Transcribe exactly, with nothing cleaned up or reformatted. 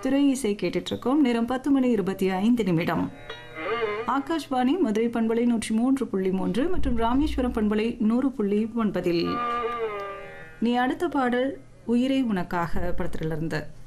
திரை இசை கேட்டுட்டு இருக்கோம். நேரம் பத்து மணி இருபத்தி ஐந்து நிமிடம். ஆகாஷ்வாணி மதுரை பண்பலை நூற்றி மூன்று புள்ளி மூன்று மற்றும் ராமேஸ்வரம் பண்பலை நூறு புள்ளி ஒன்பதில் நீ அடுத்த பாடல் உயிரை உனக்காக படத்திலிருந்து